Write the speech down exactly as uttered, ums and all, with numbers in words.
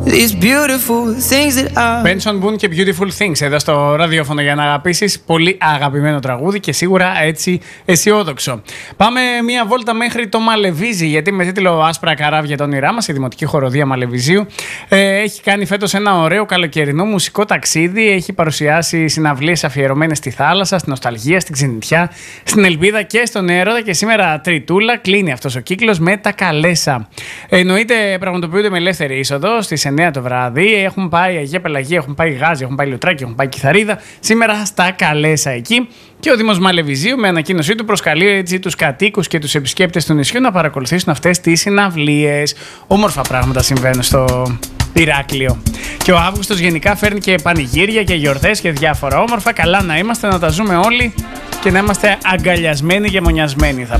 These beautiful things that are... Benson Boone και Beautiful Things εδώ στο ραδιόφωνο για να αγαπήσεις. Πολύ αγαπημένο τραγούδι και σίγουρα έτσι αισιόδοξο. Πάμε μία βόλτα μέχρι το Μαλεβίζι, γιατί με τίτλο Άσπρα καράβια τα όνειρά μας, η Δημοτική Χοροδία Μαλεβιζίου ε, έχει κάνει φέτος ένα ωραίο καλοκαιρινό μουσικό ταξίδι. Έχει παρουσιάσει συναυλίες αφιερωμένες στη θάλασσα, στην νοσταλγία, στην ξενιτιά, στην ελπίδα και στον έρωτα. Και σήμερα Τριτούλα κλείνει αυτός ο κύκλος με τα Καλέσα. Εννοείται πραγματοποιούνται με ελεύθερη είσοδο στις εννιά το βράδυ. Έχουν πάει Αγία Πελαγία, έχουν πάει Γάζι, έχουν πάει Λιωτράκι, έχουν πάει Κιθαρίδα. Σήμερα στα Καλέσα εκεί. Και ο Δήμος Μαλεβιζίου με ανακοίνωσή του προσκαλεί έτσι τους κατοίκους και τους επισκέπτες του νησιού να παρακολουθήσουν αυτές τις συναυλίες. Όμορφα πράγματα συμβαίνουν στο Ηράκλειο. Και ο Αύγουστος γενικά φέρνει και πανηγύρια και γιορτές και διάφορα όμορφα. Καλά να είμαστε, να τα ζούμε όλοι και να είμαστε αγκαλιασμένοι και μονιασμένοι, θα